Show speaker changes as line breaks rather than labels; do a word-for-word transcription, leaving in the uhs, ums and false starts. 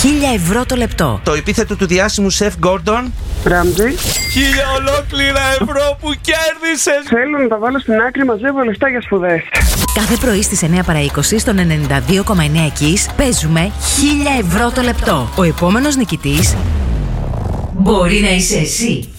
χίλια ευρώ το λεπτό.
Το επίθετο του διάσημου σεφ Γκόρντον
Ράμζι.
Χίλια ολόκληρα ευρώ που κέρδισες.
Θέλω να τα βάλω στην άκρη, μαζεύω λεφτά για σπουδές.
Κάθε πρωί στις εννιά παρά είκοσι στον ενενήντα δύο κόμμα εννέα Kiss παίζουμε χίλια ευρώ το λεπτό. Ο επόμενος νικητής μπορεί να είσαι εσύ.